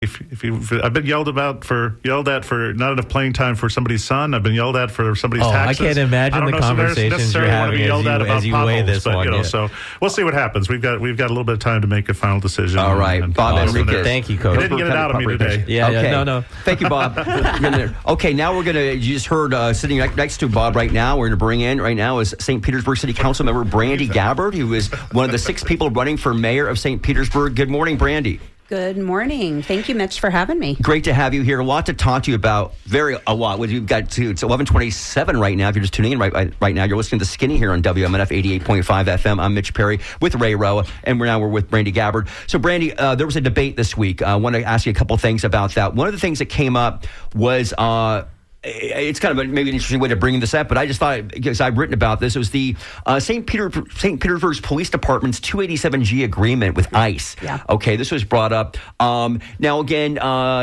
I've been yelled at for not enough playing time for somebody's son. I've been yelled at for somebody's taxes. I can't imagine the conversations you're having as you weigh this one. So we'll see what happens. We've got a little bit of time to make a final decision. All right, Bob Enriquez. Thank you, Coach. You didn't get it out of me today. No. Thank you, Bob. Okay, now we're gonna. You just heard sitting next to Bob right now. We're gonna bring in right now is St. Petersburg City Council member Brandy Gabbard, who is one of the 6 people running for mayor of St. Petersburg. Good morning, Brandy. Good morning. Thank you, Mitch, for having me. Great to have you here. A lot to talk to you about. A lot. We've got it's 11:27 right now. If you're just tuning in right now, you're listening to Skinny here on WMNF 88.5 FM. I'm Mitch Perry with Ray Roa, and we're with Brandy Gabbard. So, Brandy, there was a debate this week. I want to ask you a couple things about that. One of the things that came up was it's kind of maybe an interesting way to bring this up, but I just thought, because I've written about this, it was the St. Petersburg's Police Department's 287G agreement with ICE. Yeah. Okay, this was brought up. Now, again,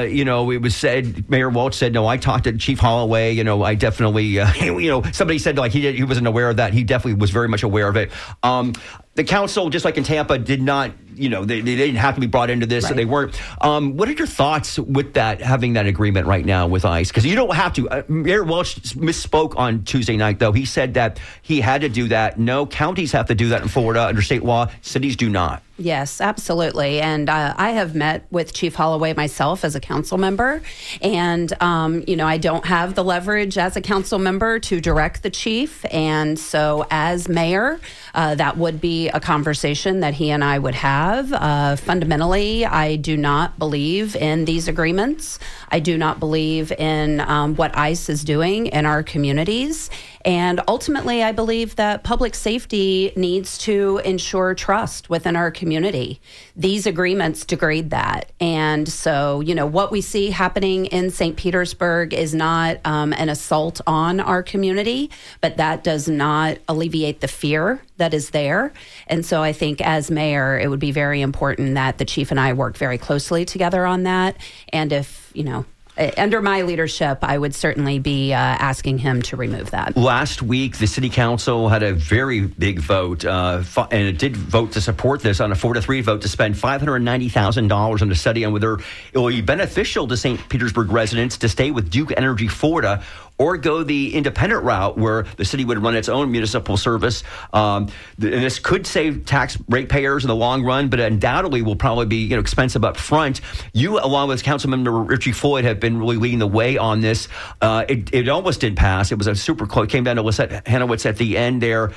it was said, Mayor Welch said, no, I talked to Chief Holloway. I definitely, somebody said like he wasn't aware of that. He definitely was very much aware of it. The council, just like in Tampa, did not, they didn't have to be brought into this, right. So they weren't. What are your thoughts with that, having that agreement right now with ICE? Because you don't have to. Mayor Welch misspoke on Tuesday night, though. He said that he had to do that. No, counties have to do that in Florida under state law. Cities do not. Yes, absolutely. And I have met with Chief Holloway myself as a council member. And, I don't have the leverage as a council member to direct the chief. And so as mayor, that would be a conversation that he and I would have. Fundamentally, I do not believe in these agreements. I do not believe in what ICE is doing in our communities. And ultimately, I believe that public safety needs to ensure trust within our community. These agreements degrade that. And so, what we see happening in St. Petersburg is not an assault on our community, but that does not alleviate the fear that is there. And so I think as mayor, it would be very important that the chief and I work very closely together on that. And if, under my leadership, I would certainly be asking him to remove that. Last week, the city council had a very big vote, and it did vote to support this on a 4-3 vote to spend $590,000 on a study on whether it will be beneficial to St. Petersburg residents to stay with Duke Energy Florida or go the independent route where the city would run its own municipal service. And this could save tax ratepayers in the long run, but undoubtedly will probably be expensive up front. You, along with Councilmember Richie Floyd, have been really leading the way on this. It almost did pass. It was a super close. It came down to Lisette Hanowitz at the end there.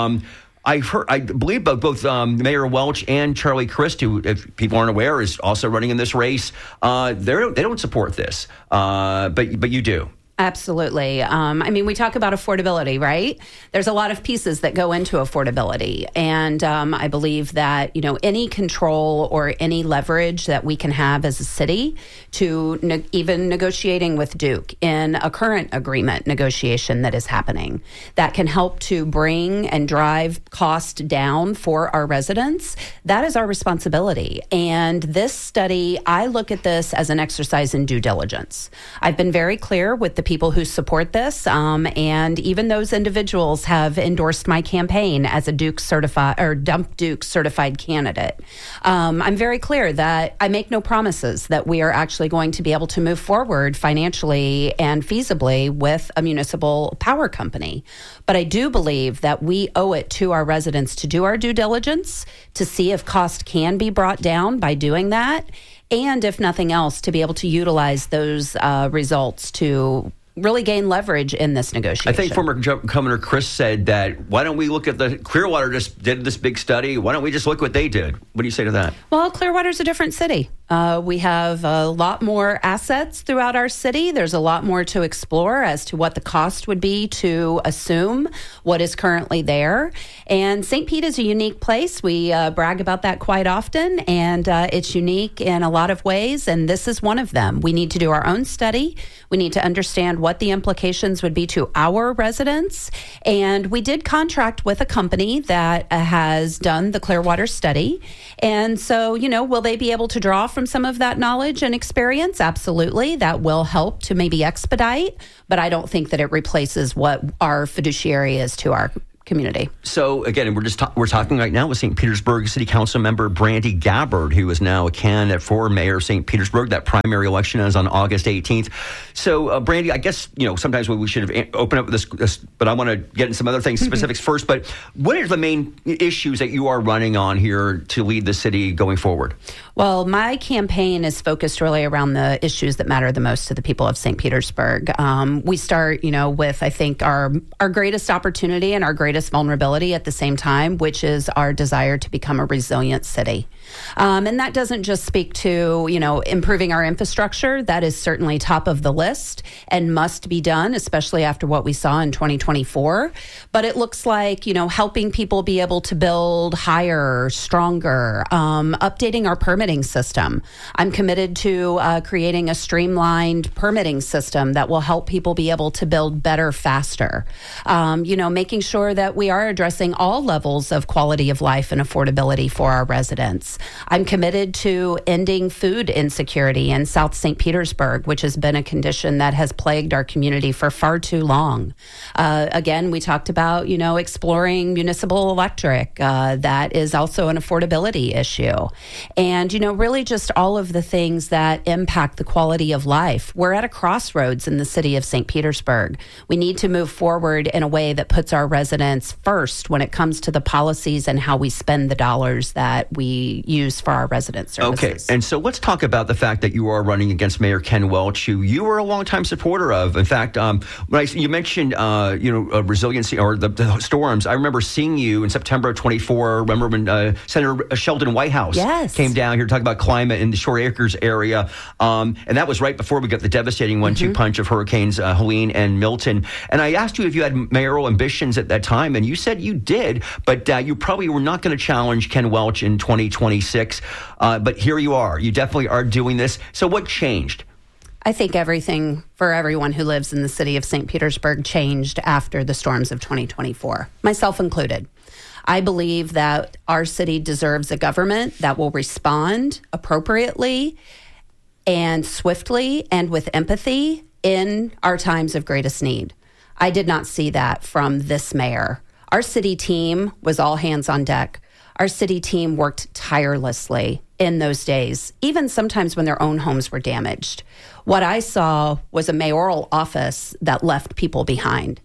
I believe both Mayor Welch and Charlie Crist, who, if people aren't aware, is also running in this race. They don't support this, but you do. Absolutely. We talk about affordability, right? There's a lot of pieces that go into affordability. And I believe that, any control or any leverage that we can have as a city to even negotiating with Duke in a current agreement negotiation that is happening, that can help to bring and drive cost down for our residents, that is our responsibility. And this study, I look at this as an exercise in due diligence. I've been very clear with the people who support this, and even those individuals have endorsed my campaign as a Duke certified or Dump Duke certified candidate. I'm very clear that I make no promises that we are actually going to be able to move forward financially and feasibly with a municipal power company. But I do believe that we owe it to our residents to do our due diligence, to see if cost can be brought down by doing that, and if nothing else, to be able to utilize those results to really gain leverage in this negotiation. I think former Governor Chris said that, why don't we look at Clearwater just did this big study. Why don't we just look what they did? What do you say to that? Well, Clearwater's a different city. We have a lot more assets throughout our city. There's a lot more to explore as to what the cost would be to assume what is currently there. And St. Pete is a unique place. We brag about that quite often, and it's unique in a lot of ways, and this is one of them. We need to do our own study. We need to understand what the implications would be to our residents. And we did contract with a company that has done the Clearwater study. And so, will they be able to draw from some of that knowledge and experience? Absolutely. That will help to maybe expedite, but I don't think that it replaces what our fiduciary is to our community. So again, we're talking right now with St. Petersburg City Council member Brandy Gabbard, who is now a candidate for mayor of St. Petersburg. That primary election is on August 18th. So Brandy, I guess sometimes we should have opened up with this, but I want to get into some other things, specifics first. But what are the main issues that you are running on here to lead the city going forward? Well, my campaign is focused really around the issues that matter the most to the people of St. Petersburg. We start, with I think our greatest opportunity and our greatest vulnerability at the same time, which is our desire to become a resilient city. And that doesn't just speak to, improving our infrastructure. That is certainly top of the list and must be done, especially after what we saw in 2024. But it looks like, helping people be able to build higher, stronger, updating our permitting system. I'm committed to creating a streamlined permitting system that will help people be able to build better, faster. Making sure that we are addressing all levels of quality of life and affordability for our residents. I'm committed to ending food insecurity in South St. Petersburg, which has been a condition that has plagued our community for far too long. Again, we talked about, exploring municipal electric. That is also an affordability issue. And, really just all of the things that impact the quality of life. We're at a crossroads in the city of St. Petersburg. We need to move forward in a way that puts our residents first when it comes to the policies and how we spend the dollars that we use for our resident services. Okay, and so let's talk about the fact that you are running against Mayor Ken Welch, who you were a longtime supporter of. In fact, when you mentioned, resiliency or the storms, I remember seeing you in September of 24. Remember when Senator Sheldon Whitehouse came down here to talk about climate in the Short Acres area, and that was right before we got the devastating 1-2 punch of Hurricanes Helene and Milton. And I asked you if you had mayoral ambitions at that time, and you said you did, but you probably were not going to challenge Ken Welch in 2026. But here you are. You definitely are doing this. So what changed? I think everything for everyone who lives in the city of St. Petersburg changed after the storms of 2024, myself included. I believe that our city deserves a government that will respond appropriately and swiftly and with empathy in our times of greatest need. I did not see that from this mayor. Our city team was all hands on deck. Our city team worked tirelessly in those days, even sometimes when their own homes were damaged. What I saw was a mayoral office that left people behind.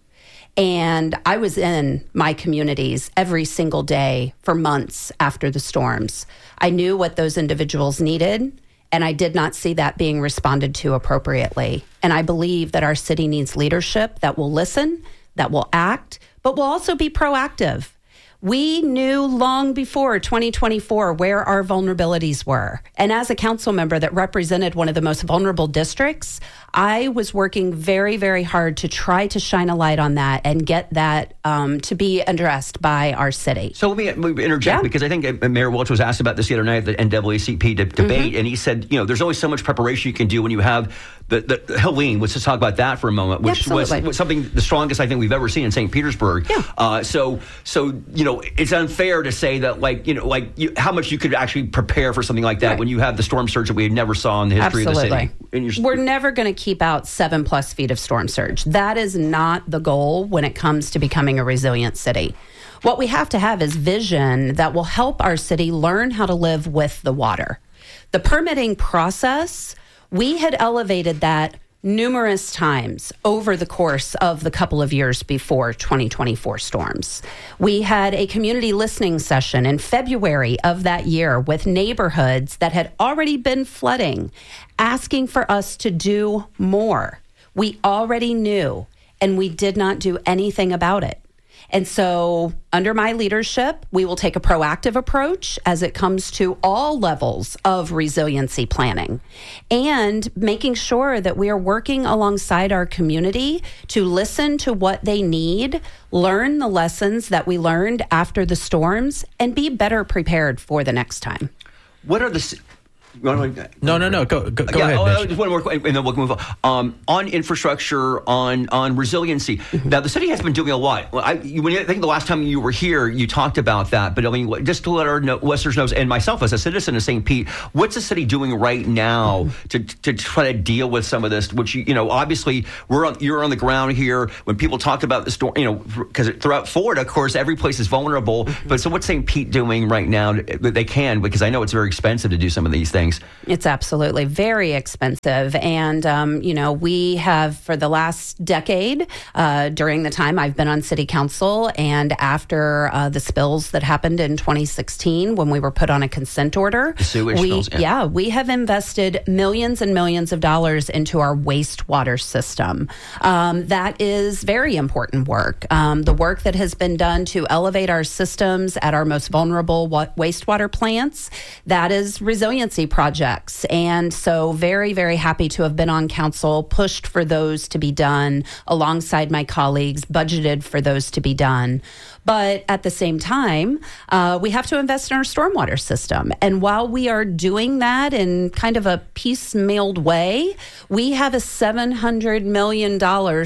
And I was in my communities every single day for months after the storms. I knew what those individuals needed, and I did not see that being responded to appropriately. And I believe that our city needs leadership that will listen, that will act, but will also be proactive. We knew long before 2024 where our vulnerabilities were. And as a council member that represented one of the most vulnerable districts, I was working very, very hard to try to shine a light on that and get that to be addressed by our city. So let me interject, because I think Mayor Welch was asked about this the other night at the NAACP debate, and he said, there's only so much preparation you can do when you have the Helene. Let's just talk about that for a moment, which was something the strongest I think we've ever seen in St. Petersburg. Yeah. So it's unfair to say that how much you could actually prepare for something like that when you have the storm surge that we never saw in the history of the city. We're never going to keep out 7+ feet of storm surge. That is not the goal when it comes to becoming a resilient city. What we have to have is vision that will help our city learn how to live with the water. The permitting process, we had elevated that numerous times over the course of the couple of years before 2024 storms. We had a community listening session in February of that year with neighborhoods that had already been flooding, asking for us to do more. We already knew, and we did not do anything about it. And so under my leadership, we will take a proactive approach as it comes to all levels of resiliency planning and making sure that we are working alongside our community to listen to what they need, learn the lessons that we learned after the storms, and be better prepared for the next time. What are the No. Go ahead, just one more, and then we'll move on. On infrastructure, on resiliency. Mm-hmm. Now, the city has been doing a lot. I think the last time you were here, you talked about that. But I mean, just to let our listeners know, and myself as a citizen of St. Pete, what's the city doing right now to try to deal with some of this? Which obviously you're on the ground here. When people talk about the storm, because throughout Florida, of course, every place is vulnerable. But so what's St. Pete doing right now that they can? Because I know it's very expensive to do some of these things. It's absolutely very expensive. And, we have for the last decade, during the time I've been on city council and after the spills that happened in 2016 when we were put on a consent order, the sewage spills, we have invested millions and millions of dollars into our wastewater system. That is very important work. The work that has been done to elevate our systems at our most vulnerable wastewater plants, that is resiliency projects. And so very, very happy to have been on council, pushed for those to be done alongside my colleagues, budgeted for those to be done. But at the same time, we have to invest in our stormwater system. And while we are doing that in kind of a piecemealed way, we have a $700 million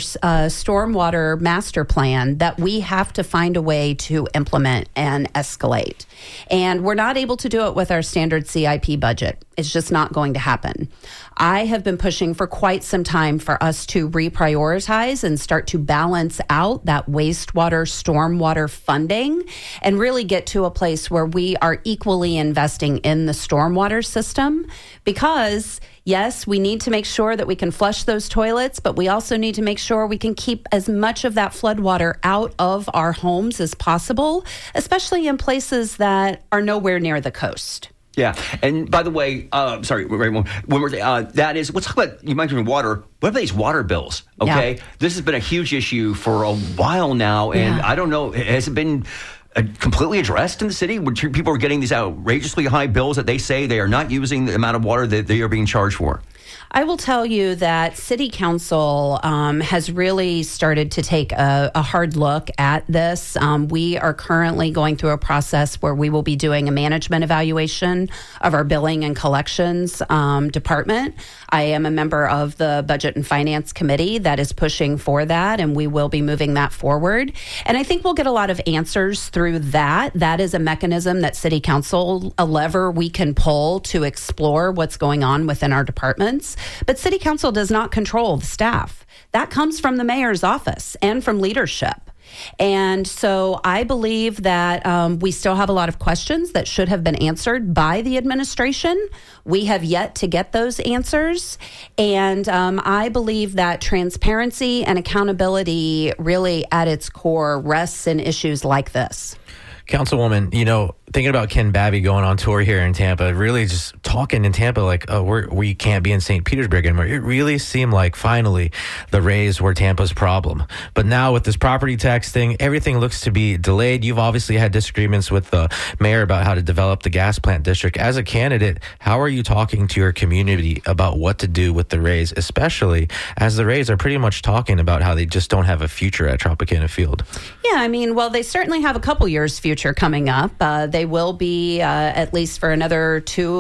stormwater master plan that we have to find a way to implement and escalate. And we're not able to do it with our standard CIP budget. It's just not going to happen. I have been pushing for quite some time for us to reprioritize and start to balance out that wastewater, stormwater funding and really get to a place where we are equally investing in the stormwater system. Because, yes, we need to make sure that we can flush those toilets, but we also need to make sure we can keep as much of that floodwater out of our homes as possible, especially in places that are nowhere near the coast. Yeah, and by the way, sorry, Raymond, that is, let's talk about, you mentioned water. What about these water bills? Okay, This has been a huge issue for a while now, and I don't know, has it been completely addressed in the city? Where people are getting these outrageously high bills that they say they are not using the amount of water that they are being charged for? I will tell you that City Council has really started to take a hard look at this. We are currently going through a process where we will be doing a management evaluation of our billing and collections department. I am a member of the Budget and Finance Committee that is pushing for that, and we will be moving that forward. And I think we'll get a lot of answers through that. That is a mechanism that City Council, a lever we can pull to explore what's going on within our departments. But City Council does not control the staff. That comes from the mayor's office and from leadership. And so I believe that we still have a lot of questions that should have been answered by the administration. We have yet to get those answers. And I believe that transparency and accountability really at its core rests in issues like this. Councilwoman, thinking about Ken Babby going on tour here in Tampa, really just talking in Tampa like, we can't be in St. Petersburg anymore. It really seemed like finally the Rays were Tampa's problem. But now with this property tax thing, everything looks to be delayed. You've obviously had disagreements with the mayor about how to develop the gas plant district. As a candidate, how are you talking to your community about what to do with the Rays, especially as the Rays are pretty much talking about how they just don't have a future at Tropicana Field? Yeah, they certainly have a couple years future coming up. They will be, at least for another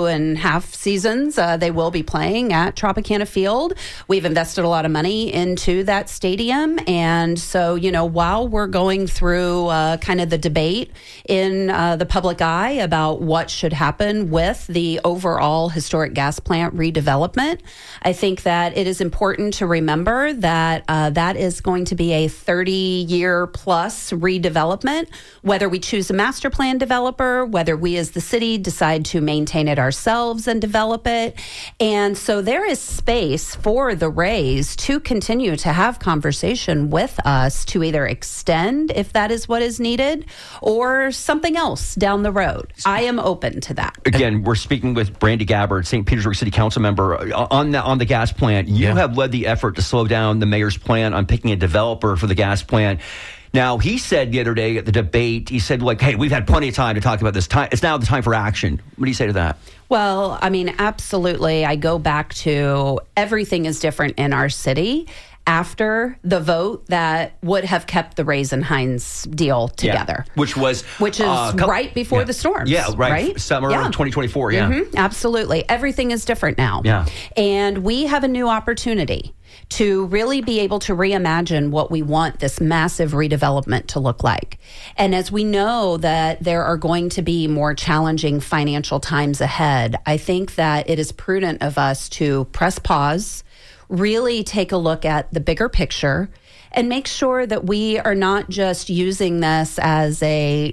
2.5 seasons, they will be playing at Tropicana Field. We've invested a lot of money into that stadium. And so, while we're going through kind of the debate in the public eye about what should happen with the overall historic gas plant redevelopment, I think that it is important to remember that that is going to be a 30-year plus redevelopment, whether we choose a master plan developer, whether we as the city decide to maintain it ourselves and develop it. And so there is space for the Rays to continue to have conversation with us to either extend, if that is what is needed, or something else down the road. I am open to that. Again, we're speaking with Brandy Gabbard, St. Petersburg City Council member, on the gas plant. You have led the effort to slow down the mayor's plan on picking a developer for the gas plant. Now, he said the other day at the debate, he said, hey, we've had plenty of time to talk about this. It's now the time for action. What do you say to that? Well, absolutely. I go back to everything is different in our city. after the vote that would have kept the Rays and Hines deal together. Yeah. Which is right before the storms. Yeah, right? Summer 2024, yeah. Mm-hmm, absolutely. Everything is different now. Yeah. And we have a new opportunity to really be able to reimagine what we want this massive redevelopment to look like. And as we know that there are going to be more challenging financial times ahead, I think that it is prudent of us to press pause, really take a look at the bigger picture, and make sure that we are not just using this as a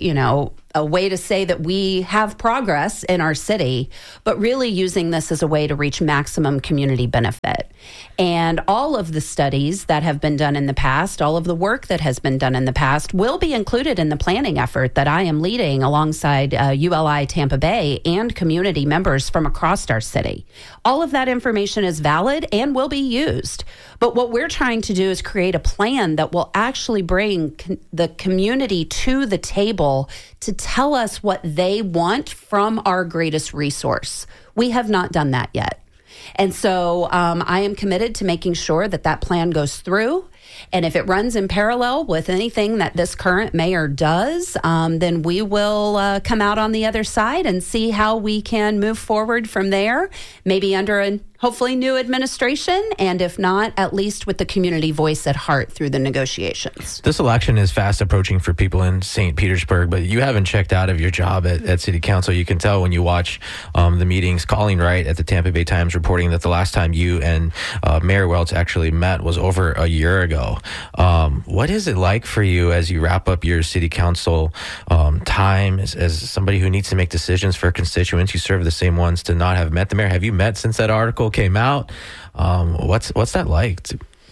way to say that we have progress in our city, but really using this as a way to reach maximum community benefit. And all of the studies that have been done in the past, all of the work that has been done in the past will be included in the planning effort that I am leading alongside ULI Tampa Bay and community members from across our city. All of that information is valid and will be used. But what we're trying to do is create a plan that will actually bring the community to the table to tell us what they want from our greatest resource. We have not done that yet. And so I am committed to making sure that that plan goes through. And if it runs in parallel with anything that this current mayor does, then we will come out on the other side and see how we can move forward from there, maybe under a hopefully new administration, and if not, at least with the community voice at heart through the negotiations. This election is fast approaching for people in St. Petersburg, but you haven't checked out of your job at City Council. You can tell when you watch the meetings. Colleen Wright at the Tampa Bay Times reporting that the last time you and Mayor Welch actually met was over a year ago. What is it like for you as you wrap up your City Council time as somebody who needs to make decisions for constituents? You serve the same ones to not have met the mayor. Have you met since that article came out? What's that like?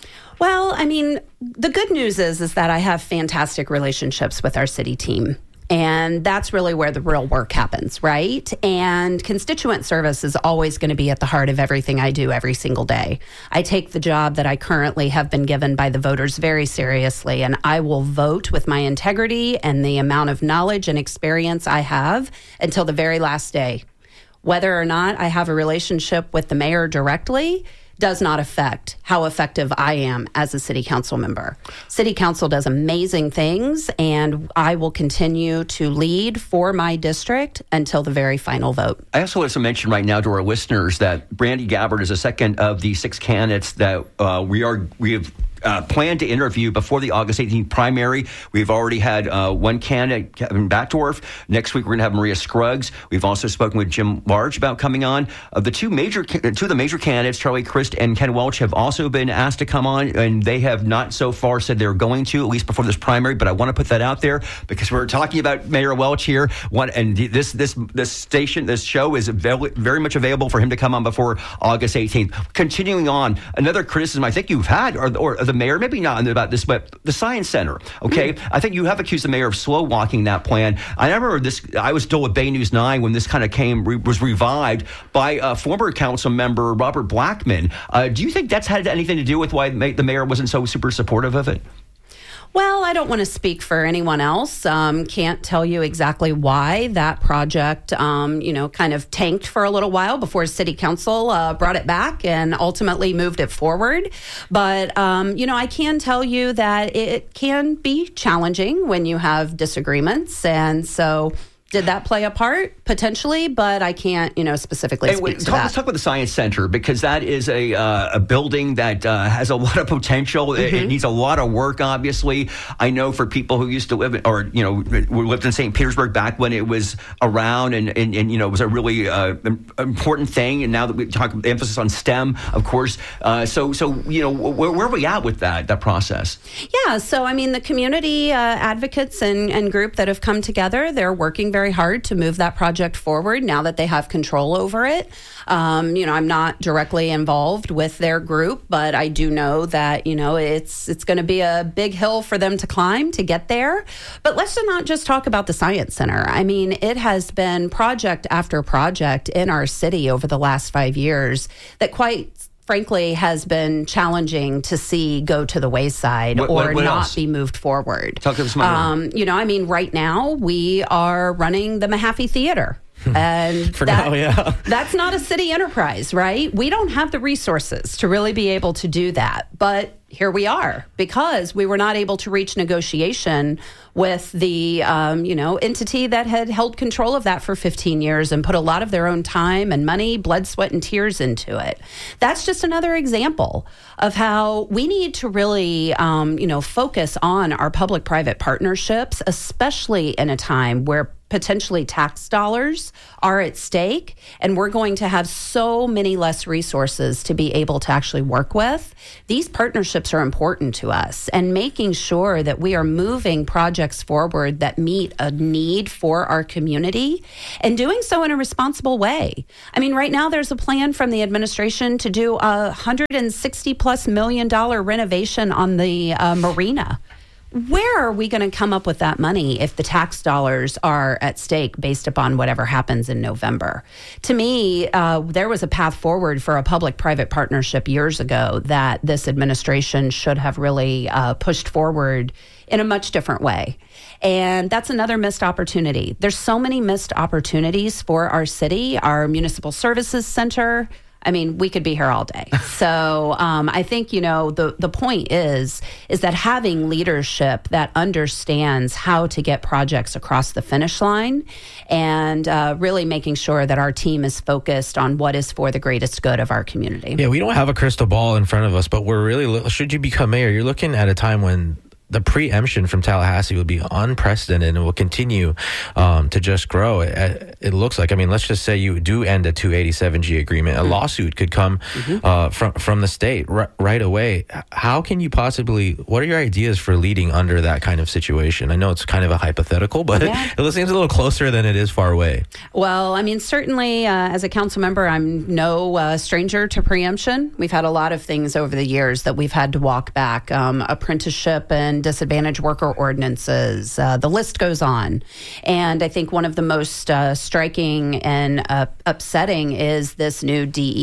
Well, I mean, the good news is that I have fantastic relationships with our city team. And that's really where the real work happens, right? And constituent service is always going to be at the heart of everything I do every single day. I take the job that I currently have been given by the voters very seriously, and I will vote with my integrity and the amount of knowledge and experience I have until the very last day. Whether or not I have a relationship with the mayor directly does not affect how effective I am as a city council member. City council does amazing things, and I will continue to lead for my district until the very final vote. I also want to mention right now to our listeners that Brandy Gabbard is the second of the 6 candidates that we have planned to interview before the August 18th primary. We've already had one candidate, Kevin Batdorf. Next week, we're going to have Maria Scruggs. We've also spoken with Jim Large about coming on. The two of the major candidates, Charlie Crist and Ken Welch, have also been asked to come on, and they have not so far said they're going to, at least before this primary. But I want to put that out there because we're talking about Mayor Welch here. And this show is very much available for him to come on before August 18th. Continuing on, another criticism I think you've had, or the mayor, maybe not about this, but the Science Center, okay? I think you have accused the mayor of slow walking that plan. I remember this, I was still at Bay News 9 when this kind of was revived by former council member Robert Blackman. Do you think that's had anything to do with why the mayor wasn't so super supportive of it? Well, I don't want to speak for anyone else. Can't tell you exactly why that project, kind of tanked for a little while before City Council brought it back and ultimately moved it forward. But, I can tell you that it can be challenging when you have disagreements. And so did that play a part? Potentially, but I can't, specifically speak to that. Let's talk about the Science Center, because that is a building that has a lot of potential. Mm-hmm. It needs a lot of work, obviously. I know for people who used to live lived in St. Petersburg back when it was around and it was a really important thing. And now that we talk emphasis on STEM, of course. So where are we at with that process? Yeah, so I mean, the community advocates and group that have come together, they're working very hard to move that project forward now that they have control over it. I'm not directly involved with their group, but I do know that, it's going to be a big hill for them to climb to get there. But let's not just talk about the Science Center. I mean, it has been project after project in our city over the last 5 years that quite frankly has been challenging to see go to the wayside or not else? Be moved forward. Talk to us more. Right now we are running the Mahaffey Theater And For now, yeah. That's not a city enterprise, right? We don't have the resources to really be able to do that. But here we are, because we were not able to reach negotiation with the entity that had held control of that for 15 years and put a lot of their own time and money, blood, sweat, and tears into it. That's just another example of how we need to really focus on our public-private partnerships, especially in a time where potentially tax dollars are at stake, and we're going to have so many less resources to be able to actually work with. These partnerships are important to us, and making sure that we are moving projects forward that meet a need for our community and doing so in a responsible way. I mean, right now there's a plan from the administration to do a $160+ million renovation on the marina. Where are we going to come up with that money if the tax dollars are at stake based upon whatever happens in November? To me, there was a path forward for a public-private partnership years ago that this administration should have really pushed forward in a much different way. And that's another missed opportunity. There's so many missed opportunities for our city, our municipal services center. I mean, we could be here all day. So I think, the point is that having leadership that understands how to get projects across the finish line and really making sure that our team is focused on what is for the greatest good of our community. Yeah, we don't have a crystal ball in front of us, but we're really, should you become mayor, you're looking at a time when the preemption from Tallahassee will be unprecedented and will continue to just grow. It looks like, let's just say you do end a 287G agreement. A lawsuit could come from the state right away. How can you possibly, what are your ideas for leading under that kind of situation? I know it's kind of a hypothetical, but it seems a little closer than it is far away. Well, certainly as a council member, I'm no stranger to preemption. We've had a lot of things over the years that we've had to walk back. Apprenticeship and disadvantaged worker ordinances. The list goes on. And I think one of the most striking and upsetting is this new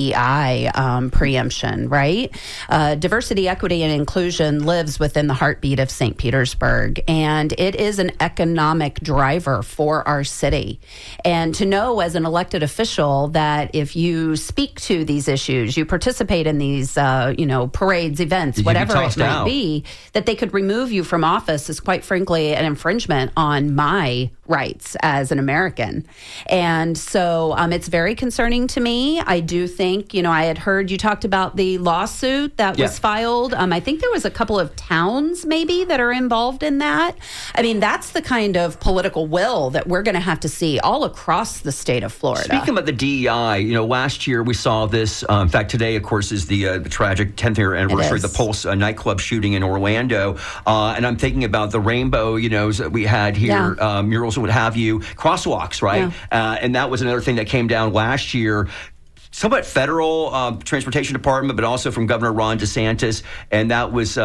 DEI preemption, right? Diversity, equity, and inclusion lives within the heartbeat of St. Petersburg, and it is an economic driver for our city. And to know as an elected official that if you speak to these issues, you participate in these, parades, events, whatever it might be, that they could remove you from office is quite frankly an infringement on my rights as an American. And so it's very concerning to me. I do think, I had heard you talked about the lawsuit that was filed. I think there was a couple of towns maybe that are involved in that. That's the kind of political will that we're going to have to see all across the state of Florida. Speaking about the DEI, last year we saw this. In fact, today, of course, is the tragic 10th year anniversary of the Pulse nightclub shooting in Orlando. And I'm thinking about the rainbow, that we had here, murals and what have you, crosswalks, right? Yeah. And that was another thing that came down last year. Somewhat federal transportation department, but also from Governor Ron DeSantis, and that was,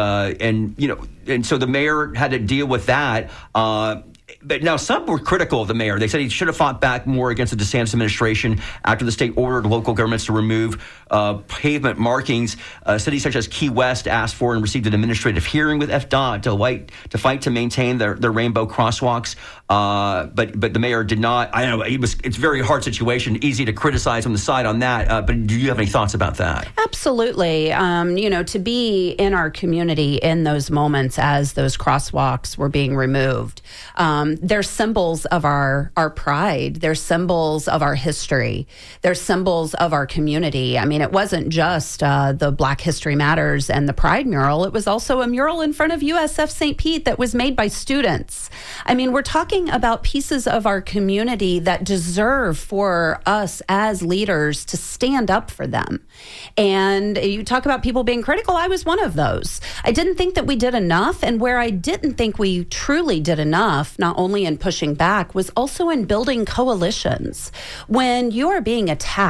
and so the mayor had to deal with that. But now some were critical of the mayor. They said he should have fought back more against the DeSantis administration after the state ordered local governments to remove pavement markings. Cities such as Key West asked for and received an administrative hearing with FDOT to fight to maintain their rainbow crosswalks. But the mayor did not. I don't know. It's a very hard situation. Easy to criticize on the side on that. But do you have any thoughts about that? Absolutely. To be in our community in those moments as those crosswalks were being removed. They're symbols of our pride. They're symbols of our history. They're symbols of our community. It wasn't just the Black History Matters and the Pride mural. It was also a mural in front of USF St. Pete that was made by students. We're talking about pieces of our community that deserve for us as leaders to stand up for them. And you talk about people being critical. I was one of those. I didn't think that we did enough. And where I didn't think we truly did enough, not only in pushing back, was also in building coalitions. When you are being attacked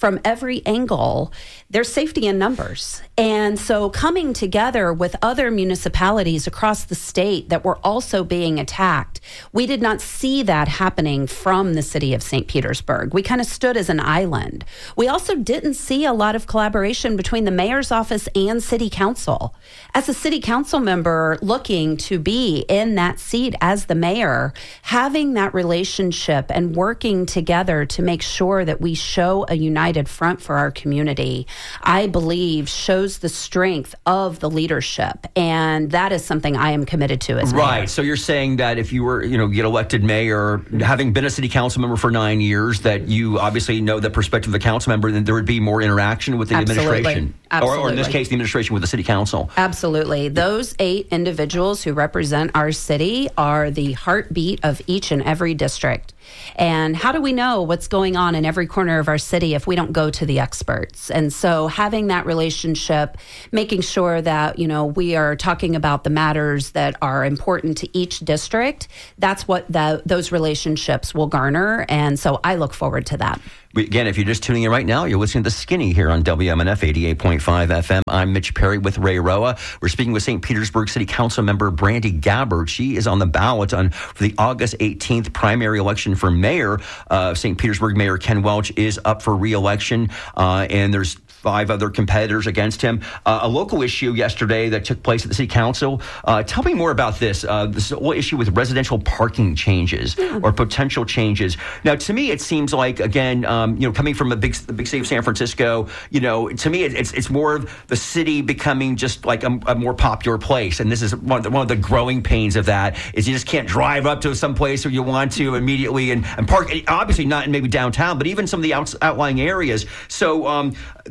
from every angle, there's safety in numbers. And so coming together with other municipalities across the state that were also being attacked, we did not see that happening from the city of St. Petersburg. We kind of stood as an island. We also didn't see a lot of collaboration between the mayor's office and city council. As a city council member looking to be in that seat as the mayor, having that relationship and working together to make sure that we show a united front for our community, I believe shows the strength of the leadership. And that is something I am committed to as mayor. Right. So you're saying that if you were, get elected mayor, having been a city council member for 9 years, that you obviously know the perspective of the council member, then there would be more interaction with the administration. Absolutely. Or in this case, the administration with the city council. Absolutely. Those 8 individuals who represent our city are the heartbeat of each and every district. And how do we know what's going on in every corner of our city if we don't go to the experts? And so having that relationship, making sure that, we are talking about the matters that are important to each district, that's what those relationships will garner. And so I look forward to that. Again, if you're just tuning in right now, you're listening to Skinny here on WMNF 88.5 FM. I'm Mitch Perry with Ray Roa. We're speaking with St. Petersburg City Council member Brandy Gabbard. She is on the ballot for the August 18th primary election for mayor. St. Petersburg Mayor Ken Welch is up for re-election, and there's 5 other competitors against him. A local issue yesterday that took place at the city council. Tell me more about this. This whole issue with residential parking changes or potential changes. Now, to me, it seems like, again, coming from the big city of San Francisco, to me, it's more of the city becoming just like a more popular place. And this is one of the growing pains of that is you just can't drive up to some place where you want to immediately and park. Obviously not in maybe downtown, but even some of the outlying areas. So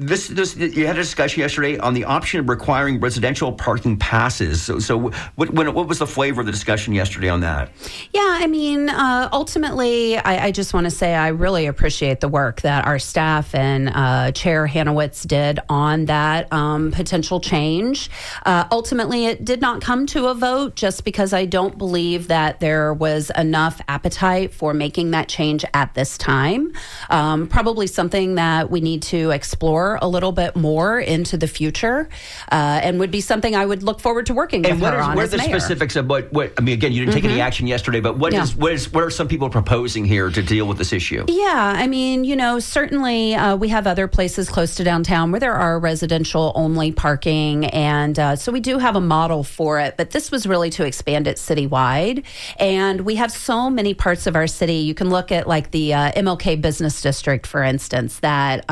you had a discussion yesterday on the option of requiring residential parking passes. So what was the flavor of the discussion yesterday on that? Yeah, ultimately, I just want to say I really appreciate the work that our staff and Chair Hanowitz did on that potential change. Ultimately, it did not come to a vote just because I don't believe that there was enough appetite for making that change at this time. Probably something that we need to explore a little bit more into the future, and would be something I would look forward to working with her on. What are the specifics of what? Again, you didn't take any action yesterday, but what are some people proposing here to deal with this issue? Yeah, certainly we have other places close to downtown where there are residential only parking, and so we do have a model for it. But this was really to expand it citywide, and we have so many parts of our city. You can look at like the MLK Business District, for instance, that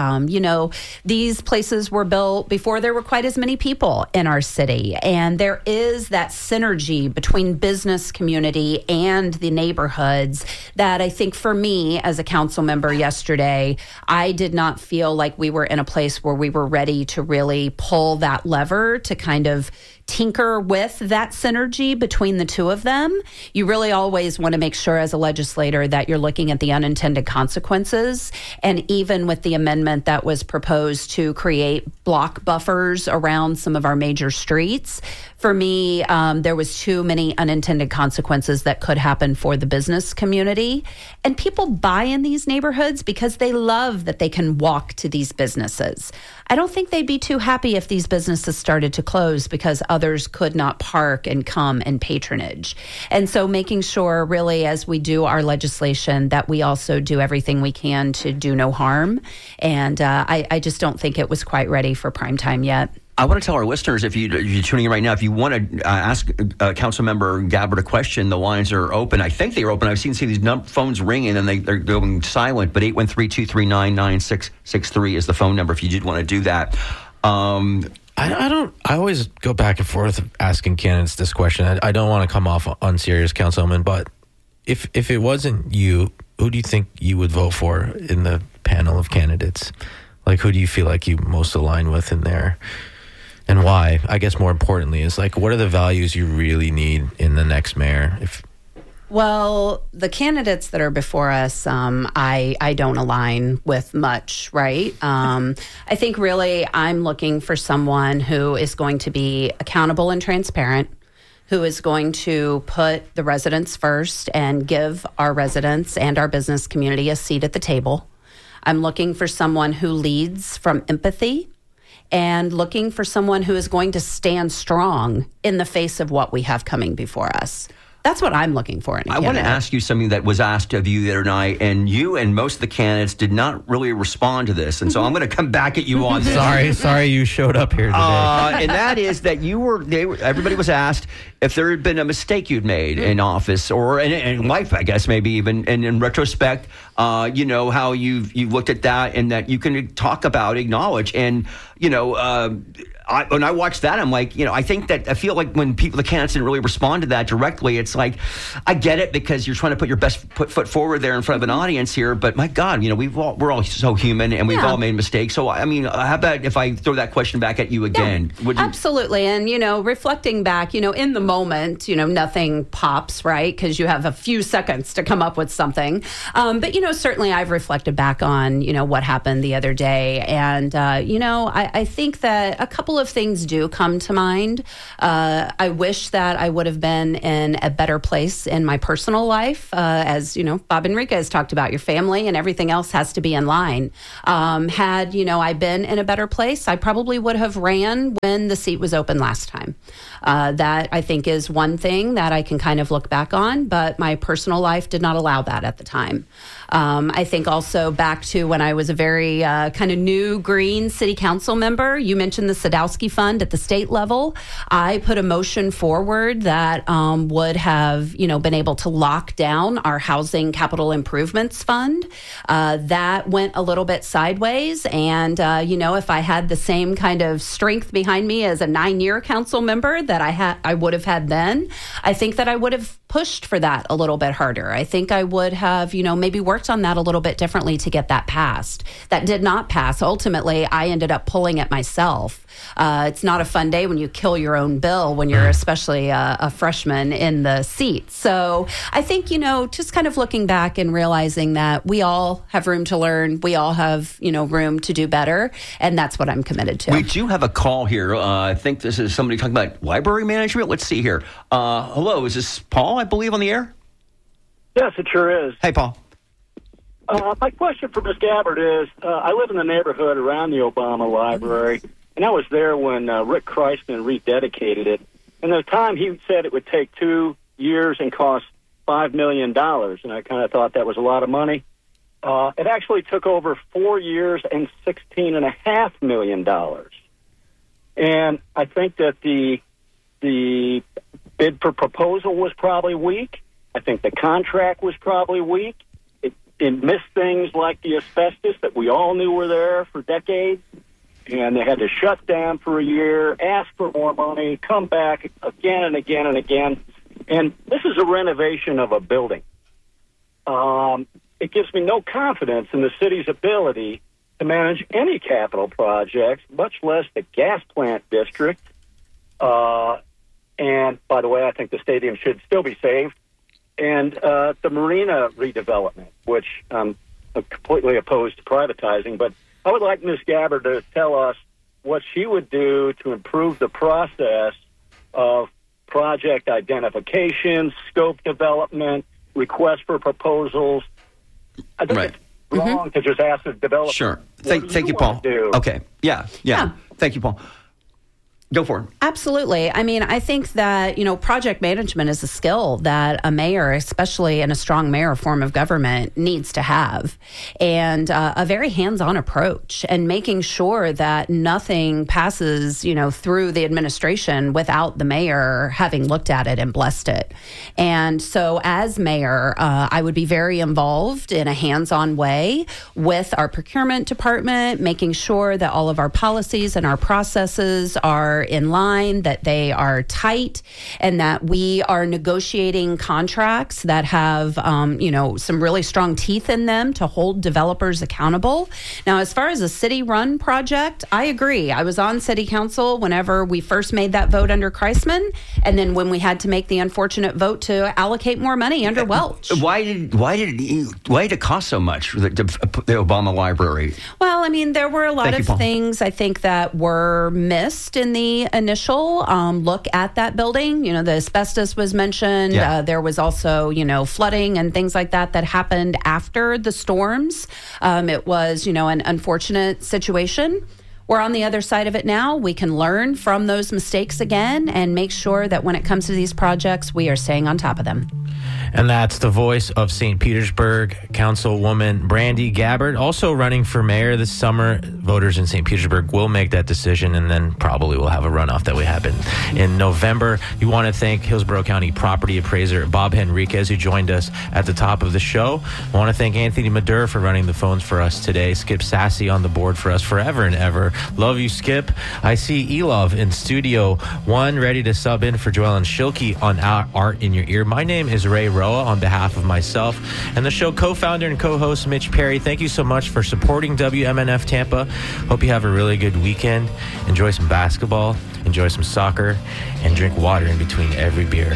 these places were built before there were quite as many people in our city. And there is that synergy between business community and the neighborhoods that I think for me as a council member yesterday, I did not feel like we were in a place where we were ready to really pull that lever to kind of tinker with that synergy between the two of them. You really always want to make sure as a legislator that you're looking at the unintended consequences. And even with the amendment that was proposed to create block buffers around some of our major streets, for me, there was too many unintended consequences that could happen for the business community. And people buy in these neighborhoods because they love that they can walk to these businesses. I don't think they'd be too happy if these businesses started to close because others could not park and come and patronage. And so making sure really as we do our legislation that we also do everything we can to do no harm. And I just don't think it was quite ready for prime time yet. I want to tell our listeners, if you're tuning in right now, if you want to ask Councilmember Gabbard a question, the lines are open. I think they are open. I've seen these phones ringing and they're going silent, but 813-239-9663 is the phone number if you did want to do that. I always go back and forth asking candidates this question. I don't want to come off unserious, Councilman, but if it wasn't you, who do you think you would vote for in the panel of candidates? Like, who do you feel like you most align with in there? And why? I guess more importantly is like, what are the values you really need in the next mayor? Well, the candidates that are before us, I don't align with much, right? I think really I'm looking for someone who is going to be accountable and transparent, who is going to put the residents first and give our residents and our business community a seat at the table. I'm looking for someone who leads from empathy and looking for someone who is going to stand strong in the face of what we have coming before us. That's what I'm looking for in a candidate. I want to ask you something that was asked of you the other night, and you and most of the candidates did not really respond to this. And so I'm going to come back at you on this. Sorry you showed up here today. And that is that everybody was asked if there had been a mistake you'd made in office or in life, I guess, maybe even. And in retrospect, how you've looked at that and that you can talk about, acknowledge. And, when I watched that, I'm like, I feel like when the candidates didn't really respond to that directly, it's like, I get it because you're trying to put your best foot forward there in front of an audience here. But my God, we're all so human and we've all made mistakes. So, how about if I throw that question back at you again? Yeah, absolutely. And, reflecting back, in the moment, nothing pops, right? Because you have a few seconds to come up with something. But, certainly I've reflected back on, what happened the other day. And, I think that a couple of things do come to mind. I wish that I would have been in a better place in my personal life. As, Bob Enriquez talked about, your family and everything else has to be in line. Had, I been in a better place, I probably would have ran when the seat was open last time. That I think is one thing that I can kind of look back on, but my personal life did not allow that at the time. I think also back to when I was a very kind of new green city council member, you mentioned the Sadowski Fund at the state level. I put a motion forward that would have, been able to lock down our housing capital improvements fund. That went a little bit sideways. And, if I had the same kind of strength behind me as a 9-year council member that I would have had then, I think that I would have pushed for that a little bit harder. I think I would have, maybe worked on that a little bit differently to get that passed. That did not pass. Ultimately, I ended up pulling it myself. It's not a fun day when you kill your own bill when you're especially a freshman in the seat. So I think, just kind of looking back and realizing that we all have room to learn. We all have, room to do better. And that's what I'm committed to. We do have a call here. I think this is somebody talking about library management. Let's see here. Hello, is this Paul, I believe, on the air? Yes, it sure is. Hey, Paul. My question for Ms. Gabbard is, I live in the neighborhood around the Obama Library, and I was there when Rick Kreisman rededicated it. And at the time, he said it would take 2 years and cost $5 million, and I kind of thought that was a lot of money. It actually took over 4 years and $16.5 million. And I think that the bid for proposal was probably weak. I think the contract was probably weak. It missed things like the asbestos that we all knew were there for decades. And they had to shut down for a year, ask for more money, come back again and again and again. And this is a renovation of a building. It gives me no confidence in the city's ability to manage any capital projects, much less the gas plant district. And, by the way, I think the stadium should still be saved. And the marina redevelopment, which I'm completely opposed to privatizing. But I would like Ms. Gabbard to tell us what she would do to improve the process of project identification, scope development, request for proposals. I think it's wrong to just ask the developer. Sure. Thank you, Paul. Okay. Yeah. Thank you, Paul. Go for it. Absolutely. I mean, I think that, project management is a skill that a mayor, especially in a strong mayor form of government, needs to have. And a very hands-on approach and making sure that nothing passes, through the administration without the mayor having looked at it and blessed it. And so as mayor, I would be very involved in a hands-on way with our procurement department, making sure that all of our policies and our processes are in line, that they are tight, and that we are negotiating contracts that have, some really strong teeth in them to hold developers accountable. Now, as far as a city-run project, I agree. I was on city council whenever we first made that vote under Kreisman, and then when we had to make the unfortunate vote to allocate more money under Welch. Why did it cost so much for the Obama Library? Well, I mean, there were a lot of things I think that were missed in the the initial look at that building. You know, the asbestos was mentioned. Yeah. There was also, flooding and things like that happened after the storms. It was, an unfortunate situation. We're on the other side of it now. We can learn from those mistakes again and make sure that when it comes to these projects, we are staying on top of them. And that's the voice of St. Petersburg Councilwoman Brandy Gabbard, also running for mayor this summer. Voters in St. Petersburg will make that decision, and then probably we'll have a runoff that we have in November. You want to thank Hillsborough County property appraiser Bob Henriquez, who joined us at the top of the show. I want to thank Anthony Madur for running the phones for us today. Skip Sassy on the board for us forever and ever. Love you, Skip. I see Elov in Studio 1, ready to sub in for Joellen Schilke on Art in Your Ear. My name is Ray Roa on behalf of myself and the show co-founder and co-host Mitch Perry. Thank you so much for supporting WMNF Tampa. Hope you have a really good weekend. Enjoy some basketball, enjoy some soccer, and drink water in between every beer.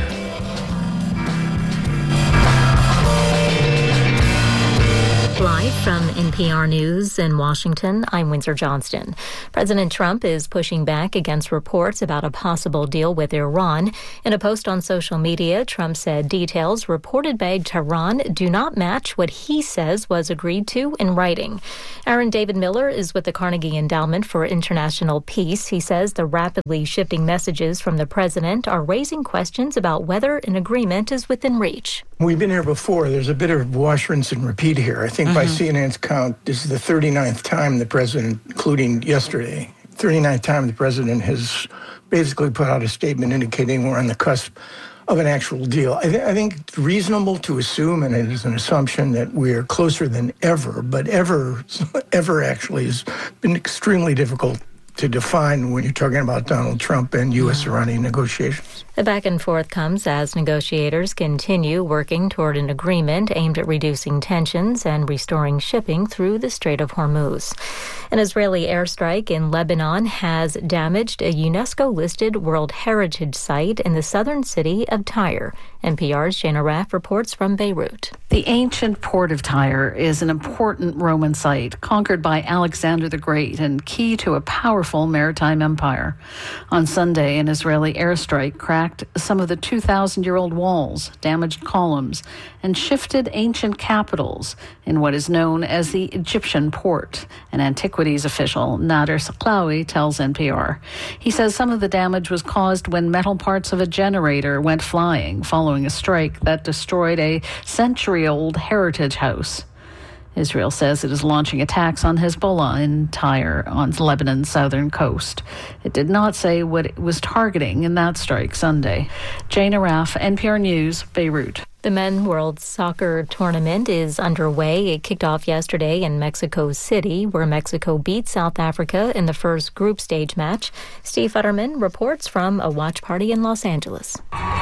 Live from NPR News in Washington, I'm Windsor Johnston. President Trump is pushing back against reports about a possible deal with Iran. In a post on social media, Trump said details reported by Tehran do not match what he says was agreed to in writing. Aaron David Miller is with the Carnegie Endowment for International Peace. He says the rapidly shifting messages from the president are raising questions about whether an agreement is within reach. We've been here before. There's a bit of wash, rinse, and repeat here. I think by CNN's count, this is the 39th time the president, including yesterday, 39th time the president has basically put out a statement indicating we're on the cusp of an actual deal. I think it's reasonable to assume, and it is an assumption, that we're closer than ever, but ever actually has been extremely difficult to define when you're talking about Donald Trump and U.S.-Iranian negotiations. The back and forth comes as negotiators continue working toward an agreement aimed at reducing tensions and restoring shipping through the Strait of Hormuz. An Israeli airstrike in Lebanon has damaged a UNESCO-listed World Heritage Site in the southern city of Tyre. NPR's Jana Raff reports from Beirut. The ancient port of Tyre is an important Roman site conquered by Alexander the Great and key to a powerful maritime empire. On Sunday, an Israeli airstrike cracked some of the 2,000-year-old walls, damaged columns, and shifted ancient capitals in what is known as the Egyptian port. An antiquities official, Nader Saklawi, tells NPR. He says some of the damage was caused when metal parts of a generator went flying following a strike that destroyed a century-old heritage house. Israel says it is launching attacks on Hezbollah in Tyre on Lebanon's southern coast. It did not say what it was targeting in that strike Sunday. Jana Raff, NPR News, Beirut. The Men's World Soccer Tournament is underway. It kicked off yesterday in Mexico City, where Mexico beat South Africa in the first group stage match. Steve Futterman reports from a watch party in Los Angeles.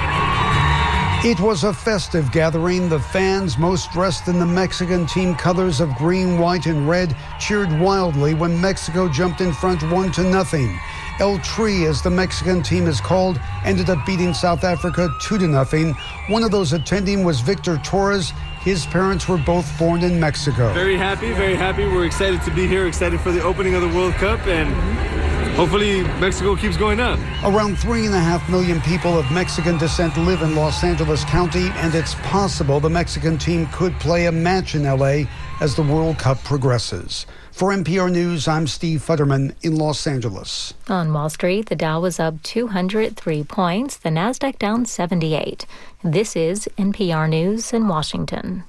It was a festive gathering. The fans, most dressed in the Mexican team colors of green, white, and red, cheered wildly when Mexico jumped in front 1-0. El Tri, as the Mexican team is called, ended up beating South Africa 2-0. One of those attending was Victor Torres. His parents were both born in Mexico. Very happy. We're excited to be here, excited for the opening of the World Cup, and hopefully Mexico keeps going up. Around 3.5 million people of Mexican descent live in Los Angeles County, and it's possible the Mexican team could play a match in L.A. as the World Cup progresses. For NPR News, I'm Steve Futterman in Los Angeles. On Wall Street, the Dow was up 203 points, the Nasdaq down 78. This is NPR News in Washington.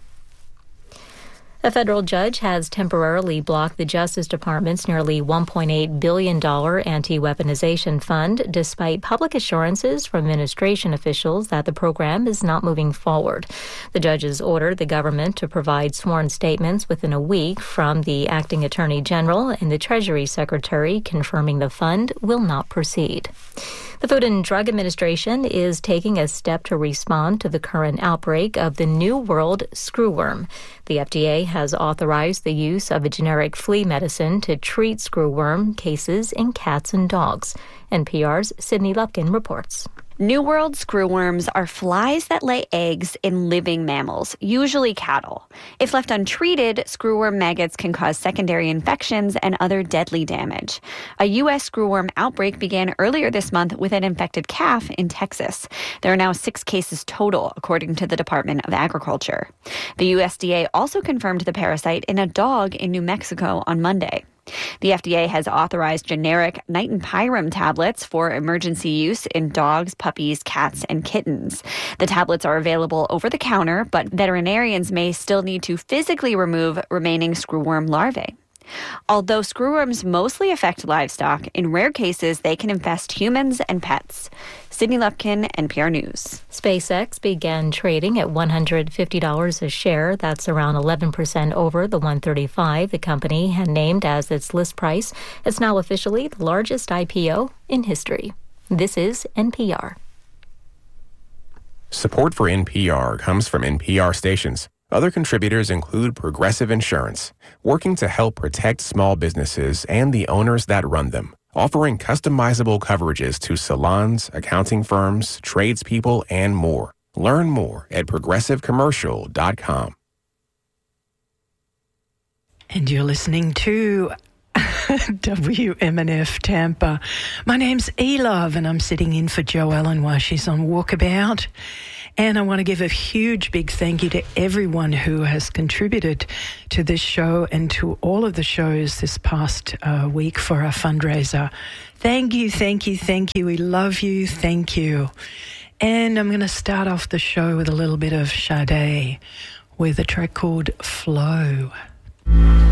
A federal judge has temporarily blocked the Justice Department's nearly $1.8 billion anti-weaponization fund, despite public assurances from administration officials that the program is not moving forward. The judge has ordered the government to provide sworn statements within a week from the acting attorney general and the Treasury Secretary confirming the fund will not proceed. The Food and Drug Administration is taking a step to respond to the current outbreak of the New World screwworm. The FDA has authorized the use of a generic flea medicine to treat screwworm cases in cats and dogs. NPR's Sydney Lupkin reports. New World screwworms are flies that lay eggs in living mammals, usually cattle. If left untreated, screwworm maggots can cause secondary infections and other deadly damage. A U.S. screwworm outbreak began earlier this month with an infected calf in Texas. There are now 6 cases total, according to the Department of Agriculture. The USDA also confirmed the parasite in a dog in New Mexico on Monday. The FDA has authorized generic Nitenpyram tablets for emergency use in dogs, puppies, cats, and kittens. The tablets are available over the counter, but veterinarians may still need to physically remove remaining screwworm larvae. Although screwworms mostly affect livestock, in rare cases they can infest humans and pets. Sydney Lupkin, NPR News. SpaceX began trading at $150 a share. That's around 11% over the $135 the company had named as its list price. It's now officially the largest IPO in history. This is NPR. Support for NPR comes from NPR stations. Other contributors include Progressive Insurance, working to help protect small businesses and the owners that run them, offering customizable coverages to salons, accounting firms, tradespeople, and more. Learn more at progressivecommercial.com. And you're listening to WMNF Tampa. My name's E-Love, and I'm sitting in for Jo Ellen while she's on walkabout. And I want to give a huge big thank you to everyone who has contributed to this show and to all of the shows this past week for our fundraiser. Thank you, thank you, thank you. We love you. Thank you. And I'm going to start off the show with a little bit of Sade with a track called Flow.